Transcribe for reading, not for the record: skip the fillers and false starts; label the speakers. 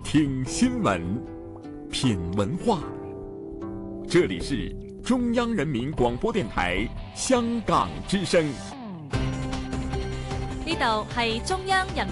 Speaker 1: 听新闻，品文化。这里是中央人民广播電台香港之聲。
Speaker 2: 呢度係中央人